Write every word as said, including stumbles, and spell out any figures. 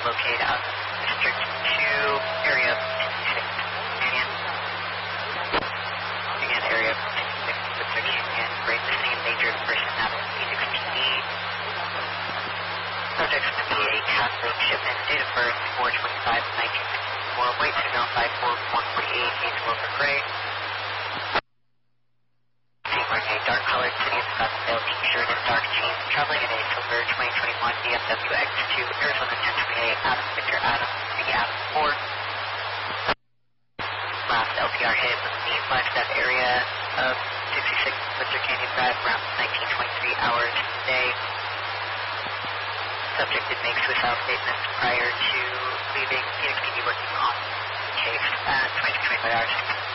located out of District two, area fifty-six, Union. Again, area fifty-six, District Union. Rate the same major person out of Phoenix P D. Subject's going to be a cathode shipment, date of birth four twenty-five nineteen fifty-four, weight to know five four one forty-eight, age Wilbur Gray. Wearing a dark colored City of Scottsdale t-shirt and dark jeans, traveling in a silver twenty twenty-one B M W X two, Arizona ten twenty-eight, Adam Victor Adam, B Adam four. Last L P R hit was the Flagstaff area of sixty-six Winter Canyon Drive, around nineteen twenty-three hours today. Subject did make suicidal statements prior to leaving Phoenix P D working on the case at twenty-two twenty-five hours.